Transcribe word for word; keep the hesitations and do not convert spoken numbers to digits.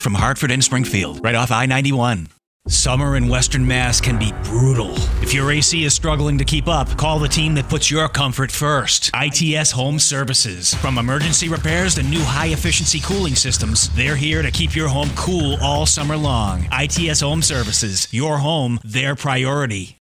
from Hartford and Springfield, right off I ninety-one. Summer in Western Mass can be brutal. If your A C is struggling to keep up, call the team that puts your comfort first. I T S Home Services. From emergency repairs to new high-efficiency cooling systems, they're here to keep your home cool all summer long. I T S Home Services. Your home, their priority.